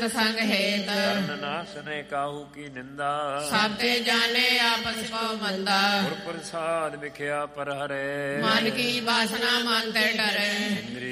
संग हेत। कर्ण नाश ने काहू की निंदा, सब ते जाने आपस को मंदा। गुर प्रसाद विख्या पर हरे, मन की वासना मन ते डरे।